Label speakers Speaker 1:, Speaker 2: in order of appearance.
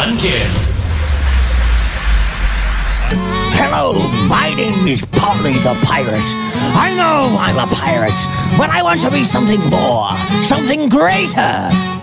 Speaker 1: Fun Kids.
Speaker 2: Hello, my name is Polly the Pirate. I know I'm a pirate, but I want to be something more, something greater.